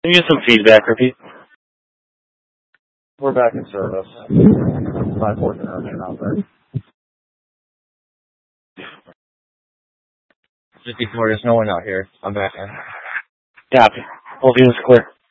Can you get some feedback, repeat? We're back in service. 514 out there. 54, there's no one out here. I'm back in. Copy. Whole view is clear.